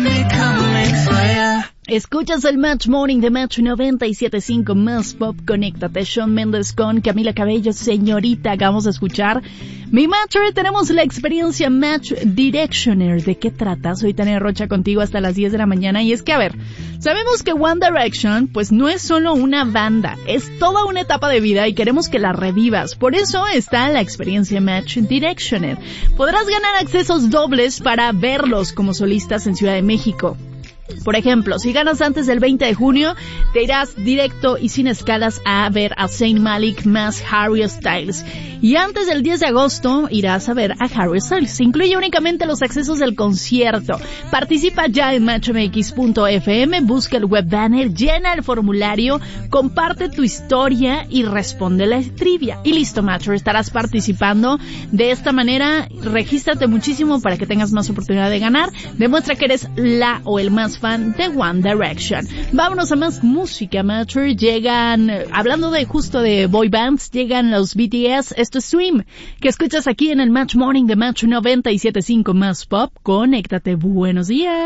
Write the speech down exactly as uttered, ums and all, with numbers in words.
Escuchas el Match Morning de Match noventa y siete punto cinco Más Pop. Conéctate. Shawn Mendes con Camila Cabello, señorita. Acabamos de escuchar Mi Matcher. Tenemos la experiencia Match Directioner. ¿De qué trata? Soy Tania Rocha contigo hasta las diez de la mañana. Y es que, a ver, sabemos que One Direction, pues no es solo una banda, es toda una etapa de vida y queremos que la revivas. Por eso está la experiencia Match Directioner. Podrás ganar accesos dobles para verlos como solistas en Ciudad de México. Por ejemplo, si ganas antes del veinte de junio, te irás directo y sin escalas a ver a Zayn Malik más Harry Styles. Y antes del diez de agosto, irás a ver a Harry Styles. Se incluye únicamente los accesos del concierto. Participa ya en match m x punto f m, busca el web banner, llena el formulario, comparte tu historia y responde la trivia. Y listo, Matcher, estarás participando. De esta manera, regístrate muchísimo para que tengas más oportunidad de ganar. Demuestra que eres la o el más fan de One Direction. Vámonos a más música, Matcher. Llegan, hablando de justo de boy bands, llegan los B T S. Esto es Swim, que escuchas aquí en el Match Morning de Match noventa y siete punto cinco Más Pop. Conéctate. Buenos días.